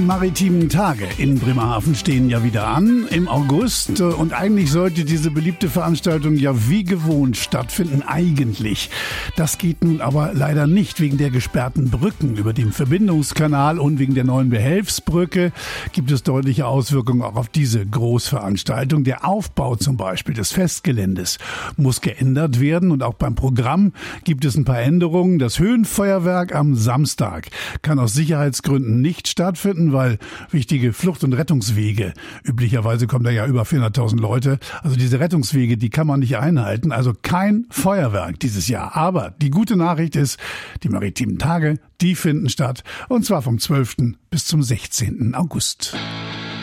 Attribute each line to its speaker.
Speaker 1: maritimen Tage in Bremerhaven stehen ja wieder an im August und eigentlich sollte diese beliebte Veranstaltung ja wie gewohnt stattfinden, eigentlich. Das geht nun aber leider nicht wegen der gesperrten Brücken über dem Verbindungskanal und wegen der neuen Behelfsbrücke gibt es deutliche Auswirkungen auch auf diese Großveranstaltung. Der Aufbau zum Beispiel des Festgeländes muss geändert werden und auch beim Programm gibt es ein paar Änderungen. Das Höhenfeuerwerk am Samstag kann aus Sicherheitsgründen nicht stattfinden, weil wichtige Flucht- und Rettungswege, üblicherweise kommen da ja über 400.000 Leute, also diese Rettungswege, die kann man nicht einhalten, also kein Feuerwerk dieses Jahr. Aber die gute Nachricht ist, die maritimen Tage, die finden statt und zwar vom 12. bis zum 16. August.